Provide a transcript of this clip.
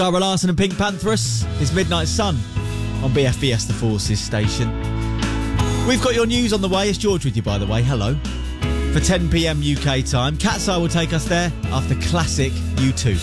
Sarah Larson and Pink Pantheress. It's Midnight Sun on BFBS The Forces station. We've got your news on the way. It's George with you, by the way. Hello. For 10 p.m. UK time, Cat's Eye will take us there after classic U2.